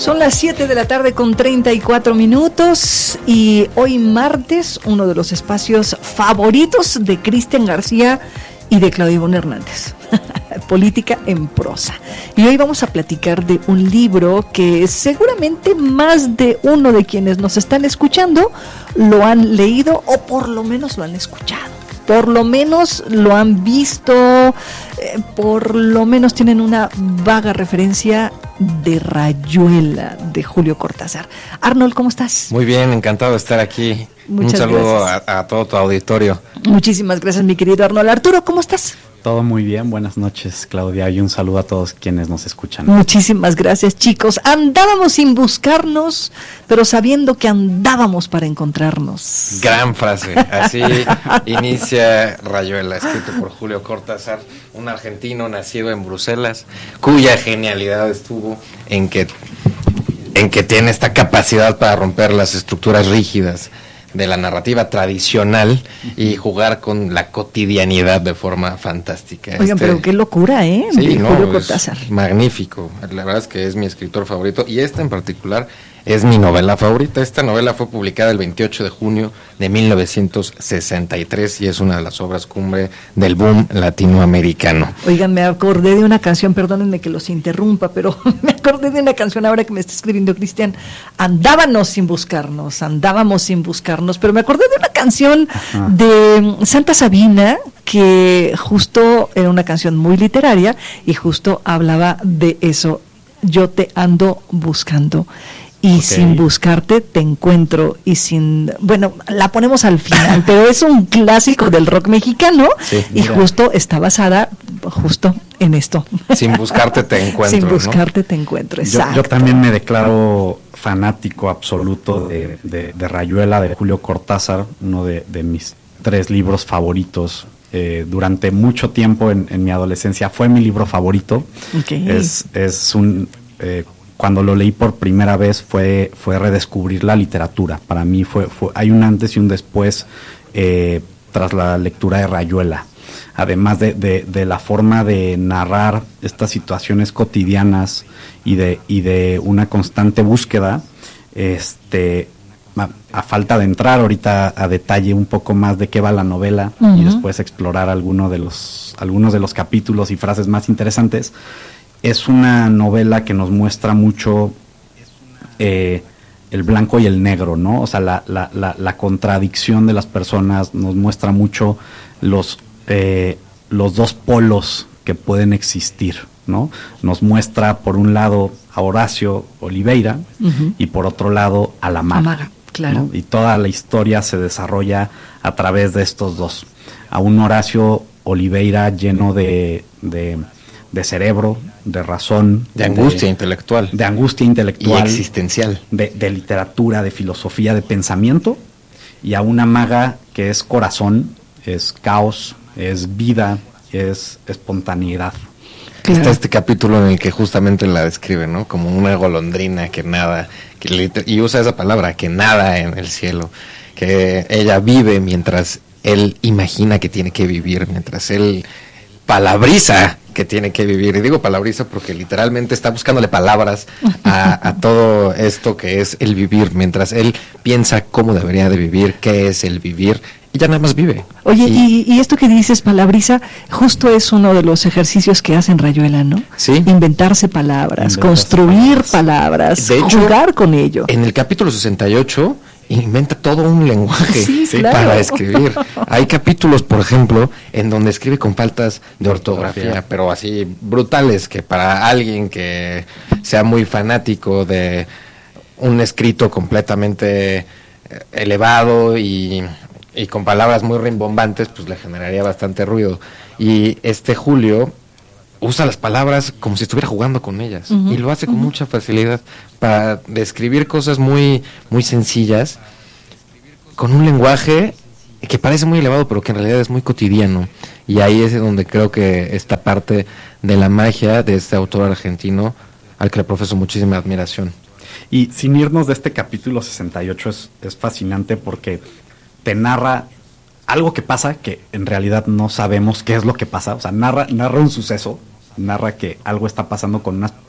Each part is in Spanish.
Son las 7 de la tarde con 34 minutos y hoy martes, uno de los espacios favoritos de Cristian García y de Claudio Ivonne Hernández, Política en Prosa. Y hoy vamos a platicar de un libro que seguramente más de uno de quienes nos están escuchando lo han leído o por lo menos lo han escuchado. Por lo menos lo han visto, por lo menos tienen una vaga referencia de Rayuela, de Julio Cortázar. Arnold, ¿cómo estás? Muy bien, encantado de estar aquí. Muchas Un saludo a todo tu auditorio. Muchísimas gracias, mi querido Arnold. Arturo, ¿cómo estás? Todo muy bien, buenas noches, Claudia, y un saludo a todos quienes nos escuchan. Muchísimas gracias, chicos. Andábamos sin buscarnos, pero sabiendo que andábamos para encontrarnos. Gran frase, así inicia Rayuela, escrito por Julio Cortázar, un argentino nacido en Bruselas, cuya genialidad estuvo en que tiene esta capacidad para romper las estructuras rígidas de la narrativa tradicional y jugar con la cotidianidad de forma fantástica. Oigan, pero qué locura, ¿eh? Sí, de Julio Cortázar. Magnífico. La verdad es que es mi escritor favorito y esta en particular es mi novela favorita. Esta novela fue publicada el 28 de junio de 1963 y es una de las obras cumbre del boom latinoamericano. Oigan, me acordé de una canción, perdónenme que los interrumpa, pero me acordé de una canción ahora que me está escribiendo Cristian. Andábamos sin buscarnos, pero me acordé de una canción de Santa Sabina que justo era una canción muy literaria y justo hablaba de eso. Yo te ando buscando. Y sin buscarte te encuentro y bueno, la ponemos al final, pero es un clásico del rock mexicano y justo está basada justo en esto. Sin buscarte te encuentro. Sin buscarte, ¿no? Te encuentro, exacto. Yo también me declaro fanático absoluto de Rayuela, de Julio Cortázar, uno de mis 3 libros favoritos. Durante mucho tiempo en mi adolescencia fue mi libro favorito. Es un... cuando lo leí por primera vez fue redescubrir la literatura. Para mí hay un antes y un después tras la lectura de Rayuela. Además de la forma de narrar estas situaciones cotidianas y de una constante búsqueda, a falta de entrar ahorita a detalle un poco más de qué va la novela y después explorar algunos de los capítulos y frases más interesantes. Es una novela que nos muestra mucho el blanco y el negro, ¿no? O sea, la contradicción de las personas, nos muestra mucho los 2 polos que pueden existir, ¿no? Nos muestra por un lado a Horacio Oliveira y por otro lado a la maga, claro. ¿no? Y toda la historia se desarrolla a través de estos 2. A un Horacio Oliveira lleno de cerebro, de razón, de angustia intelectual. De angustia intelectual. Y existencial. De literatura, de filosofía, de pensamiento. Y a una maga que es corazón, es caos, es vida, es espontaneidad. Claro. Está este capítulo en el que justamente la describe, ¿no? Como una golondrina que nada, y usa esa palabra, que nada en el cielo. Que ella vive mientras él imagina que tiene que vivir, mientras él palabriza que tiene que vivir. Y digo palabriza porque literalmente está buscándole palabras a todo esto que es el vivir, mientras él piensa cómo debería de vivir, qué es el vivir, y ya nada más vive. Oye, y esto que dices, palabriza, justo es uno de los ejercicios que hacen Rayuela, ¿no? Sí. Inventarse palabras, construir palabras, de hecho, jugar con ello. En el capítulo 68... inventa todo un lenguaje para escribir. Hay capítulos, por ejemplo, en donde escribe con faltas de ortografía, pero así brutales, que para alguien que sea muy fanático de un escrito completamente elevado y con palabras muy rimbombantes, pues le generaría bastante ruido. Y Julio usa las palabras como si estuviera jugando con ellas y lo hace con mucha facilidad para describir cosas muy, muy sencillas con un lenguaje que parece muy elevado pero que en realidad es muy cotidiano, y ahí es donde creo que esta parte de la magia de este autor argentino al que le profeso muchísima admiración. Y sin irnos de este capítulo 68 es fascinante porque te narra algo que pasa que en realidad no sabemos qué es lo que pasa. O sea, narra un suceso, narra que algo está pasando con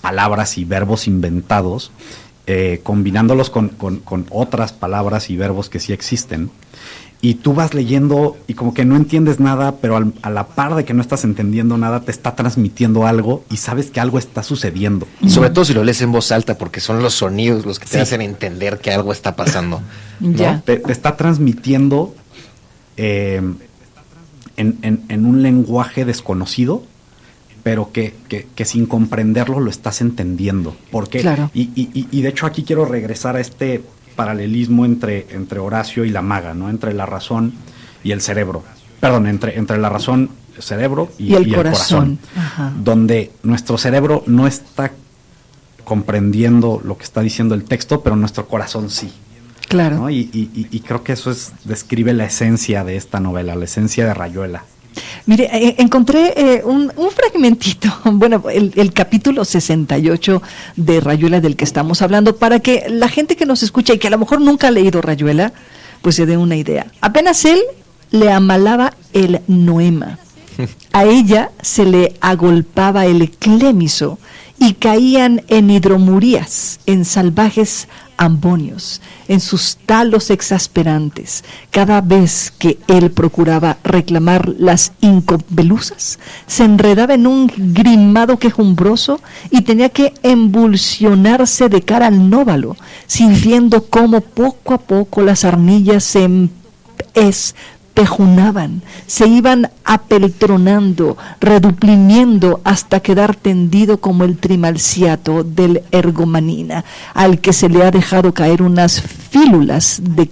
palabras y verbos inventados, combinándolos con otras palabras y verbos que sí existen. Y tú vas leyendo y como que no entiendes nada, pero a la par de que no estás entendiendo nada, te está transmitiendo algo y sabes que algo está sucediendo. Sobre todo si lo lees en voz alta, porque son los sonidos los que te hacen entender que algo está pasando, ¿no? Ya. Te está transmitiendo en un lenguaje desconocido, pero que sin comprenderlo lo estás entendiendo. Porque, claro. Y de hecho aquí quiero regresar a este paralelismo entre Horacio y la maga, ¿no? Entre la razón y el cerebro. Perdón, entre la razón, el cerebro y el corazón. Ajá. Donde nuestro cerebro no está comprendiendo lo que está diciendo el texto, pero nuestro corazón sí. Claro. ¿No? Y creo que eso describe la esencia de esta novela, la esencia de Rayuela. Mire, encontré un fragmentito, bueno, el capítulo 68 de Rayuela del que estamos hablando, para que la gente que nos escucha y que a lo mejor nunca ha leído Rayuela, pues se dé una idea. Apenas él le amalaba el noema, a ella se le agolpaba el clémiso y caían en hidromurías, en salvajes ambonios, en sus talos exasperantes. Cada vez que él procuraba reclamar las incobelusas, se enredaba en un grimado quejumbroso y tenía que embulsionarse de cara al nóvalo, sintiendo cómo poco a poco las arnillas se espejunaban, se iban apeltronando, reduplimiendo hasta quedar tendido como el trimalciato del ergomanina, al que se le ha dejado caer unas fílulas de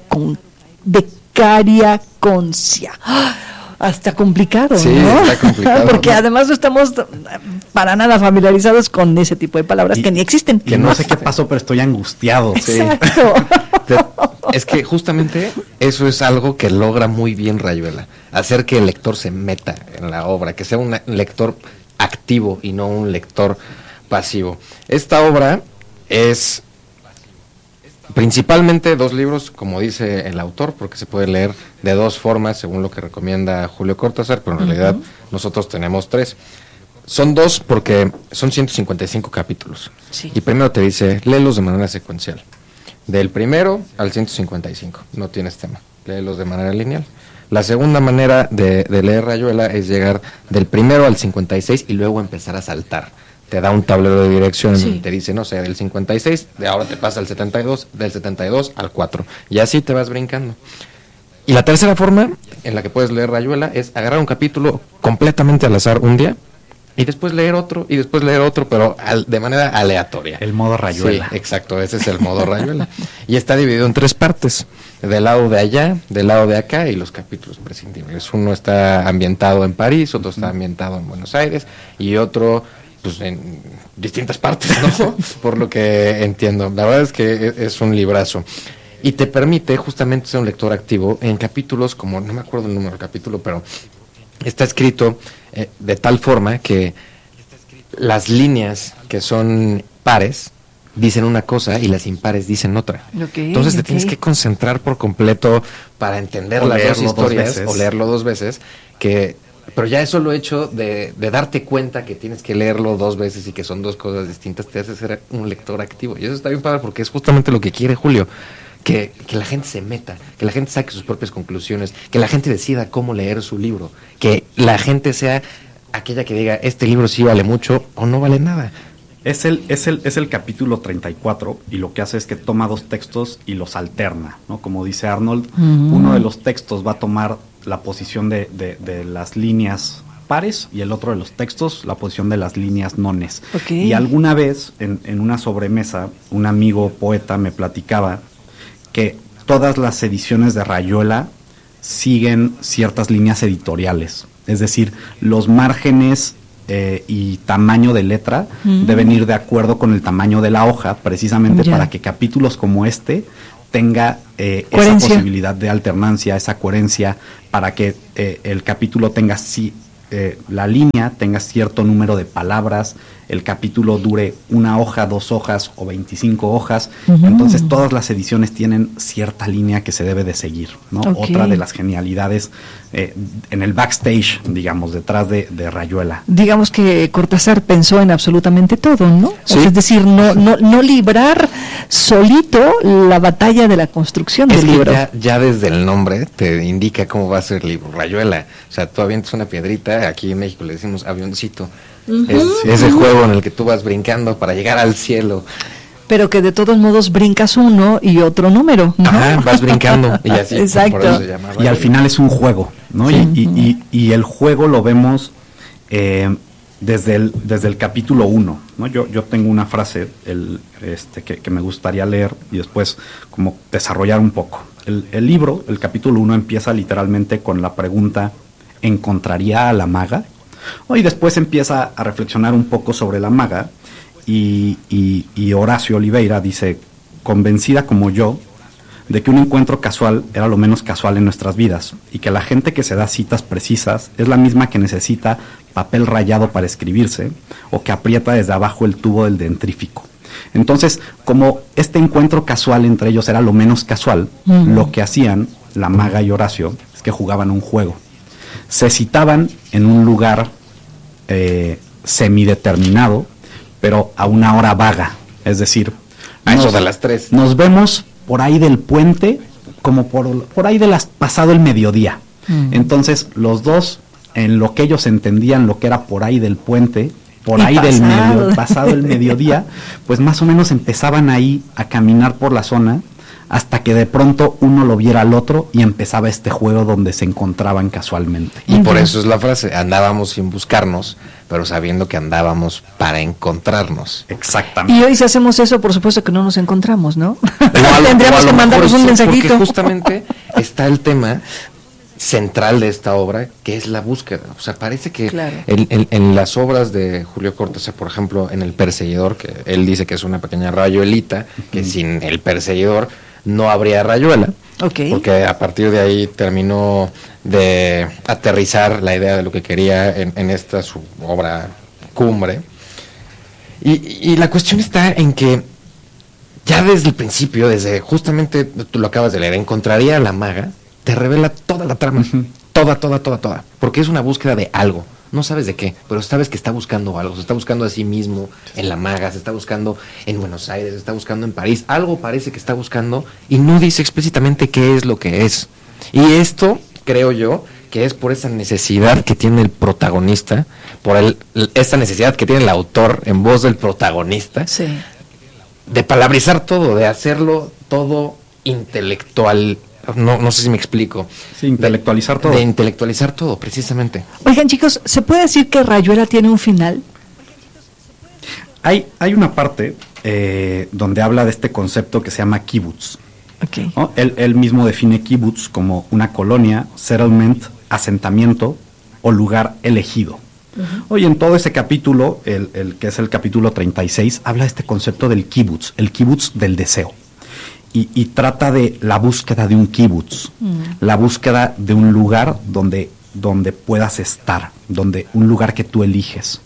cariaconcia. Hasta complicado, sí, ¿no? Está complicado. Porque además no estamos para nada familiarizados con ese tipo de palabras que ni existen. Que no sé qué pasó, pero estoy angustiado. Exacto. Es que justamente eso es algo que logra muy bien Rayuela, hacer que el lector se meta en la obra, que sea un lector activo y no un lector pasivo. Esta obra es principalmente 2 libros, como dice el autor, porque se puede leer de 2 formas, según lo que recomienda Julio Cortázar, pero en realidad nosotros tenemos 3. Son 2 porque son 155 capítulos. Sí. Y primero te dice, léelos de manera secuencial. Del primero al 155, no tienes tema, léelos de manera lineal. La segunda manera de leer Rayuela es llegar del primero al 56 y luego empezar a saltar. Te da un tablero de dirección, sí. Te dice, no sé, del 56, de ahora te pasa al 72, del 72 al 4, y así te vas brincando. Y la tercera forma en la que puedes leer Rayuela es agarrar un capítulo completamente al azar un día, y después leer otro, pero de manera aleatoria. El modo Rayuela. Sí, exacto, ese es el modo Rayuela. Y está dividido en 3 partes, del lado de allá, del lado de acá y los capítulos prescindibles. Uno está ambientado en París, otro está ambientado en Buenos Aires y otro pues en distintas partes, ¿no? Por lo que entiendo. La verdad es que es un librazo. Y te permite justamente ser un lector activo en capítulos como, no me acuerdo el número del capítulo, pero está escrito de tal forma que las líneas que son pares dicen una cosa y las impares dicen otra. Entonces te tienes que concentrar por completo para entender las 2 historias o leerlo 2 veces, pero ya eso lo hecho de darte cuenta que tienes que leerlo 2 veces y que son 2 cosas distintas te hace ser un lector activo. Y eso está bien padre porque es justamente lo que quiere Julio. Que la gente se meta, que la gente saque sus propias conclusiones, que la gente decida cómo leer su libro, que la gente sea aquella que diga, este libro sí vale mucho o no vale nada. Es el capítulo 34 y lo que hace es que toma 2 textos y los alterna, ¿no? Como dice Arnold, uno de los textos va a tomar la posición de las líneas pares y el otro de los textos la posición de las líneas nones. Okay. Y alguna vez en una sobremesa un amigo poeta me platicaba que todas las ediciones de Rayuela siguen ciertas líneas editoriales, es decir, los márgenes y tamaño de letra deben ir de acuerdo con el tamaño de la hoja, precisamente para que capítulos como este tenga esa posibilidad de alternancia, esa coherencia, para que el capítulo tenga sí la línea tenga cierto número de palabras, el capítulo dure 1 hoja, 2 hojas o 25 hojas. Entonces todas las ediciones tienen cierta línea que se debe de seguir, ¿no? Otra de las genialidades en el backstage, digamos, detrás de Rayuela. Digamos que Cortázar pensó en absolutamente todo, ¿no? Sí. O sea, es decir, no librar solito la batalla de la construcción del libro. Ya desde el nombre te indica cómo va a ser el libro, Rayuela. O sea, tú avientas una piedrita, aquí en México le decimos avioncito. Es ese juego en el que tú vas brincando para llegar al cielo. Pero que de todos modos brincas uno y otro número, ¿no? Ajá, vas brincando y así. Exacto. Por eso se llama Y al final es un juego, ¿no? Sí. Y el juego lo vemos desde el capítulo 1, ¿no? Yo tengo una frase que me gustaría leer y después como desarrollar un poco. El libro, el capítulo 1 empieza literalmente con la pregunta: ¿encontraría a la maga? Y después empieza a reflexionar un poco sobre la maga y Horacio Oliveira dice: convencida como yo de que un encuentro casual era lo menos casual en nuestras vidas y que la gente que se da citas precisas es la misma que necesita papel rayado para escribirse o que aprieta desde abajo el tubo del dentrífico. Entonces, como este encuentro casual entre ellos era lo menos casual, lo que hacían la maga y Horacio es que jugaban un juego. Se citaban en un lugar semideterminado, pero a una hora vaga. Es decir, a eso de las 3. Nos vemos por ahí del puente, como por ahí pasado el mediodía. Entonces, los dos, en lo que ellos entendían lo que era por ahí del puente, pasado el mediodía, pues más o menos empezaban ahí a caminar por la zona, hasta que de pronto uno lo viera al otro y empezaba este juego donde se encontraban casualmente. Y por eso es la frase: andábamos sin buscarnos, pero sabiendo que andábamos para encontrarnos. Exactamente. Y hoy si hacemos eso, por supuesto que no nos encontramos, ¿no? Tendríamos que mandarnos un mensajito. Porque justamente está el tema central de esta obra, que es la búsqueda. O sea, parece que claro, en las obras de Julio Cortázar, por ejemplo, en El Perseguidor, que él dice que es una pequeña rayuelita, que sin El Perseguidor no habría Rayuela, porque a partir de ahí terminó de aterrizar la idea de lo que quería en esta su obra cumbre. Y la cuestión está en que ya desde el principio, desde justamente, tú lo acabas de leer, encontraría a la maga, te revela toda la trama, toda, porque es una búsqueda de algo. No sabes de qué, pero sabes que está buscando algo. Se está buscando a sí mismo en la maga, se está buscando en Buenos Aires, se está buscando en París. Algo parece que está buscando y no dice explícitamente qué es lo que es. Y esto, creo yo, que es por esa necesidad que tiene el protagonista, esta necesidad que tiene el autor en voz del protagonista, sí, de palabrizar todo, de hacerlo todo intelectual. No sé si me explico. Sí, intelectualizar todo. De intelectualizar todo, precisamente. Oigan, chicos, ¿se puede decir que Rayuela tiene un final? Hay una parte donde habla de este concepto que se llama kibutz. Okay. ¿No? Él mismo define kibutz como una colonia, settlement, asentamiento o lugar elegido. Hoy en todo ese capítulo, el que es el capítulo 36, habla de este concepto del kibutz, el kibutz del deseo. Y trata de la búsqueda de un kibutz, la búsqueda de un lugar donde puedas estar, un lugar que tú eliges.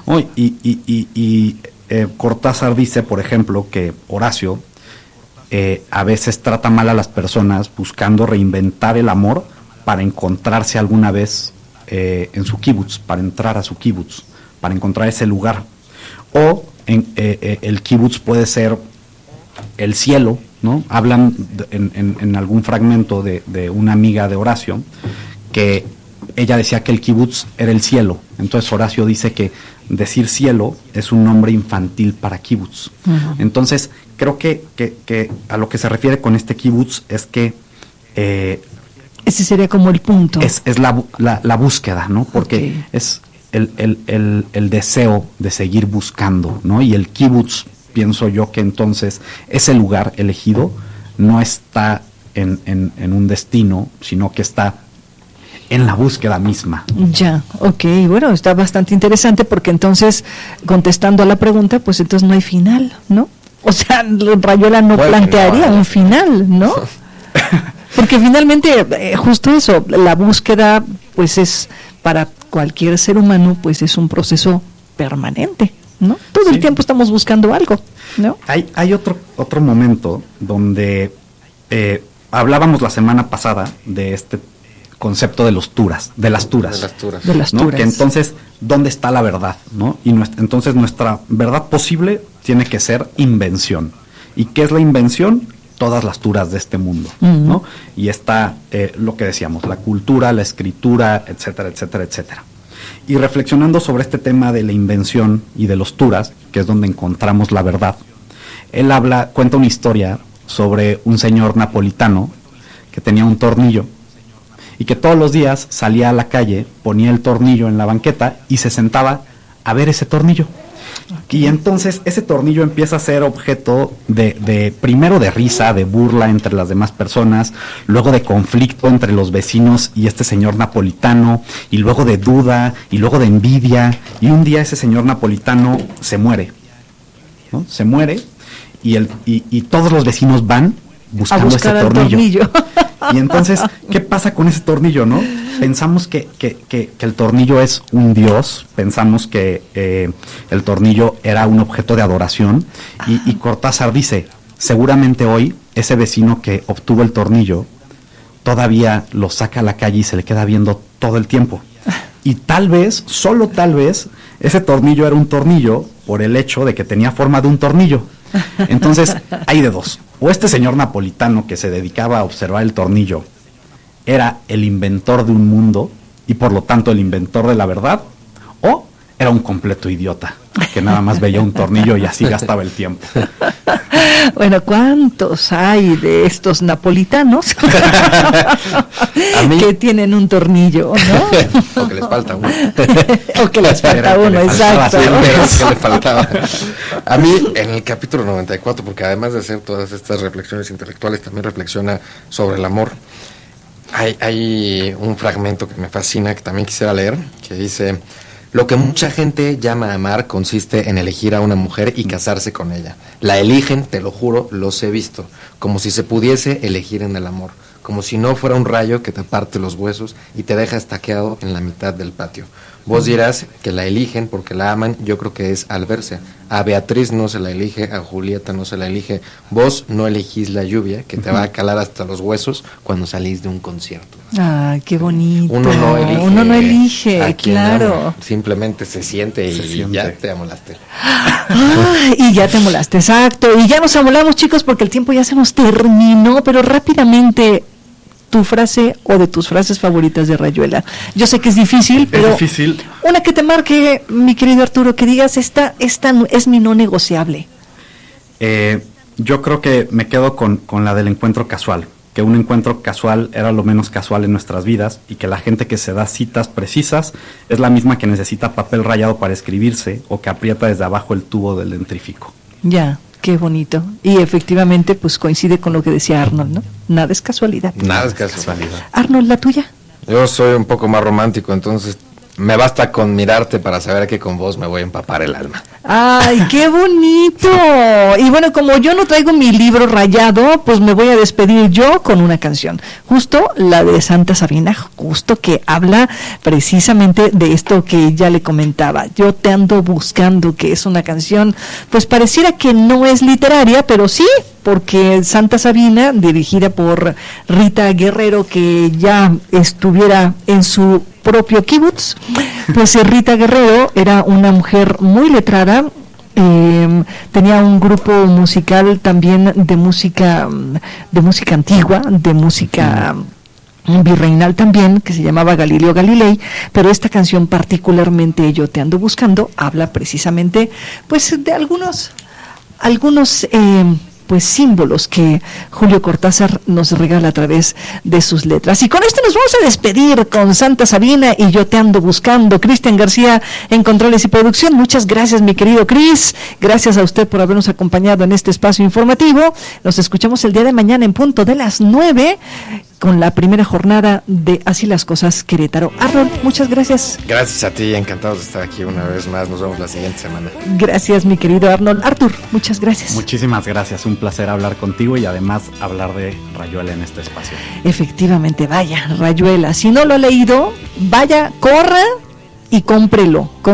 Cortázar dice, por ejemplo, que Horacio a veces trata mal a las personas buscando reinventar el amor para encontrarse alguna vez en su kibutz, para entrar a su kibutz, para encontrar ese lugar. O el kibutz puede ser el cielo, ¿no? Hablan en algún fragmento de una amiga de Horacio que ella decía que el kibutz era el cielo. Entonces Horacio dice que decir cielo es un nombre infantil para kibutz. Entonces creo que a lo que se refiere con este kibutz es que ese sería como el punto. Es la búsqueda, ¿no? Porque es el deseo de seguir buscando, ¿no? Y el kibutz, pienso yo que entonces ese lugar elegido no está en un destino, sino que está en la búsqueda misma. Ya, bueno, está bastante interesante porque entonces, contestando a la pregunta, pues entonces no hay final, ¿no? O sea, Rayuela no plantearía un final, ¿no? Porque finalmente, justo eso, la búsqueda, pues es para cualquier ser humano, pues es un proceso permanente, ¿no? Todo el tiempo estamos buscando algo, ¿no? Hay otro momento donde hablábamos la semana pasada de este concepto de las turas. ¿No? Que entonces, ¿dónde está la verdad? ¿No? Y entonces nuestra verdad posible tiene que ser invención. ¿Y qué es la invención? Todas las turas de este mundo, ¿no? Y está lo que decíamos, la cultura, la escritura, etcétera, etcétera, etcétera. Y reflexionando sobre este tema de la invención y de los turas, que es donde encontramos la verdad, él cuenta una historia sobre un señor napolitano que tenía un tornillo y que todos los días salía a la calle, ponía el tornillo en la banqueta y se sentaba a ver ese tornillo. Y entonces ese tornillo empieza a ser objeto primero de risa, de burla entre las demás personas, luego de conflicto entre los vecinos y este señor napolitano, y luego de duda, y luego de envidia, y un día ese señor napolitano se muere, ¿no? Se muere y todos los vecinos van buscando ese tornillo. Y entonces, ¿qué pasa con ese tornillo, no? Pensamos que el tornillo es un dios, pensamos que el tornillo era un objeto de adoración, y Cortázar dice, seguramente hoy ese vecino que obtuvo el tornillo todavía lo saca a la calle y se le queda viendo todo el tiempo. Y tal vez, solo tal vez, ese tornillo era un tornillo por el hecho de que tenía forma de un tornillo. Entonces, hay de dos. O este señor napolitano que se dedicaba a observar el tornillo era el inventor de un mundo y por lo tanto el inventor de la verdad, o era un completo idiota que nada más veía un tornillo y así gastaba el tiempo. Bueno, ¿cuántos hay de estos napolitanos que tienen un tornillo, no? O que les falta uno. O que les falta uno, exacto. Que le faltaba. A mí, en el capítulo 94, porque además de hacer todas estas reflexiones intelectuales, también reflexiona sobre el amor. Hay un fragmento que me fascina, que también quisiera leer, que dice: lo que mucha gente llama amar consiste en elegir a una mujer y casarse con ella. La eligen, te lo juro, los he visto, como si se pudiese elegir en el amor, como si no fuera un rayo que te parte los huesos y te deja estaqueado en la mitad del patio. Vos dirás que la eligen porque la aman, yo creo que es al verse. A Beatriz no se la elige, a Julieta no se la elige. Vos no elegís la lluvia que te va a calar hasta los huesos cuando salís de un concierto. Ah, qué bonito. Uno no elige, claro. Ama. Simplemente se siente y ya te amolaste. Y ya te amolaste, exacto. Y ya nos amolamos, chicos, porque el tiempo ya se nos terminó, pero rápidamente, tu frase o de tus frases favoritas de Rayuela. Yo sé que es difícil, pero difícil. Una que te marque, mi querido Arturo, que digas, esta es mi no negociable. Yo creo que me quedo con la del encuentro casual, que un encuentro casual era lo menos casual en nuestras vidas y que la gente que se da citas precisas es la misma que necesita papel rayado para escribirse o que aprieta desde abajo el tubo del dentrífico. Ya. Qué bonito. Y efectivamente, pues coincide con lo que decía Arnold, ¿no? Nada es casualidad. Nada es casualidad. Arnold, ¿la tuya? Yo soy un poco más romántico, entonces me basta con mirarte para saber que con vos me voy a empapar el alma. ¡Ay, qué bonito! Y bueno, como yo no traigo mi libro rayado, pues me voy a despedir yo con una canción. Justo la de Santa Sabina, justo que habla precisamente de esto que ya le comentaba. Yo te ando buscando, que es una canción, pues pareciera que no es literaria, pero sí, porque Santa Sabina, dirigida por Rita Guerrero, que ya estuviera en su propio kibutz, pues Rita Guerrero era una mujer muy letrada, tenía un grupo musical también de música antigua, de música virreinal también, que se llamaba Galileo Galilei, pero esta canción particularmente, Yo te ando buscando, habla precisamente pues de algunos pues símbolos que Julio Cortázar nos regala a través de sus letras. Y con esto nos vamos a despedir con Santa Sabina y Yo te ando buscando. Cristian García en controles y producción. Muchas gracias, mi querido Cris. Gracias a usted por habernos acompañado en este espacio informativo. Nos escuchamos el día de mañana en punto de las 9 con la primera jornada de Así las Cosas Querétaro. Arnold, muchas gracias. Gracias a ti, encantados de estar aquí una vez más. Nos vemos la siguiente semana. Gracias, mi querido Arnold. Artur, muchas gracias. Muchísimas gracias, un placer hablar contigo y además hablar de Rayuela en este espacio. Efectivamente, vaya, Rayuela. Si no lo ha leído, vaya, corra y cómprelo.